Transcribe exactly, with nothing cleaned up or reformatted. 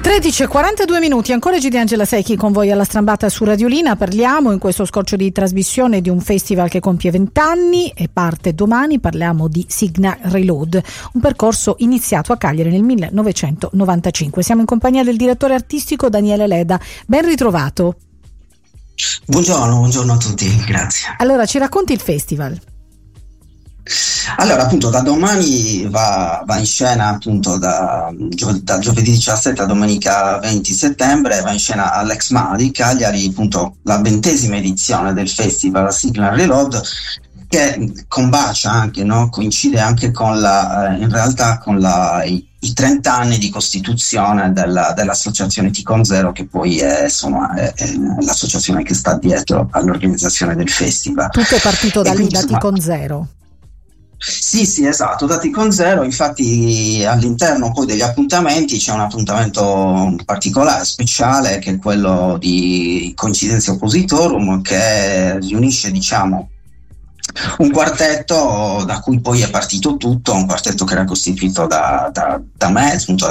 tredici e quarantadue minuti, ancora G di Angela Secchi con voi alla Strambata su Radiolina. Parliamo in questo scorcio di trasmissione di un festival che compie vent'anni e parte domani. Parliamo di Signal Reload, un percorso iniziato a Cagliari nel millenovecentonovantacinque. Siamo in compagnia del direttore artistico Daniele Leda. Ben ritrovato. Buongiorno, buongiorno a tutti, grazie. Allora, ci racconti il festival? Allora, appunto, da domani va, va in scena, appunto, da, gio, da giovedì diciassette a domenica venti settembre, va in scena all'Ex M A di Cagliari, appunto, la ventesima edizione del festival Signal Reload, che combacia anche, no? Coincide anche con la, in realtà, con la, i, i trenta anni di costituzione della, dell'associazione Ticon Zero, che poi è, insomma, è, è l'associazione che sta dietro all'organizzazione del festival. Tutto è partito da e lì, quindi, da insomma, Ticon Zero. Sì, sì, esatto, da Ticon Zero. Infatti all'interno poi degli appuntamenti c'è un appuntamento particolare, speciale, che è quello di Coincidenza Oppositorum, che riunisce, diciamo, un quartetto da cui poi è partito tutto, un quartetto che era costituito da, da, da me, appunto,